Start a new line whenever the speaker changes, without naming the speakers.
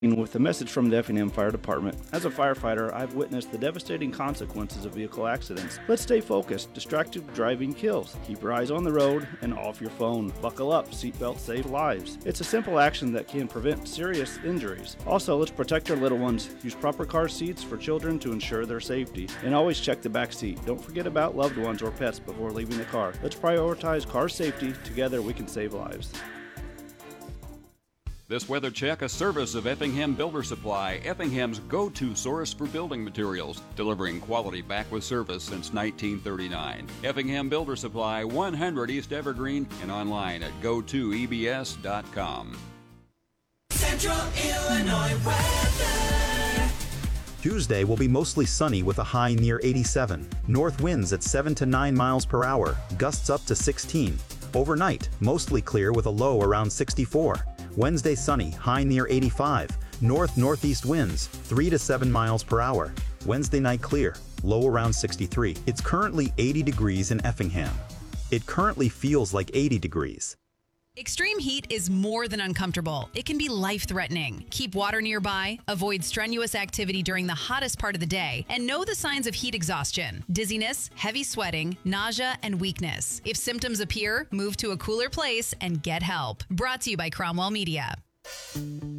With a message from the Effingham Fire Department. As a firefighter, I've witnessed the devastating consequences of vehicle accidents. Let's stay focused. Distracted driving kills. Keep your eyes on the road and off your phone. Buckle up. Seatbelts save lives. It's a simple action that can prevent serious injuries. Also, let's protect our little ones. Use proper car seats for children to ensure their safety. And always check the back seat. Don't forget about loved ones or pets before leaving the car. Let's prioritize car safety. Together we can save lives.
This weather check, a service of Effingham Builder Supply, Effingham's go-to source for building materials, delivering quality back with service since 1939. Effingham Builder Supply, 100 East Evergreen, and online at go2ebs.com.
Central Illinois weather.
Tuesday will be mostly sunny with a high near 87. North winds at 7 to 9 miles per hour, gusts up to 16. Overnight, mostly clear with a low around 64. Wednesday sunny, high near 85. North-northeast winds, 3 to 7 miles per hour. Wednesday night clear, low around 63. It's currently 80 degrees in Effingham. It currently feels like 80 degrees.
Extreme heat is more than uncomfortable. It can be life-threatening. Keep water nearby, avoid strenuous activity during the hottest part of the day, and know the signs of heat exhaustion: dizziness, heavy sweating, nausea, and weakness. If symptoms appear, move to a cooler place and get help. Brought to you by Cromwell Media.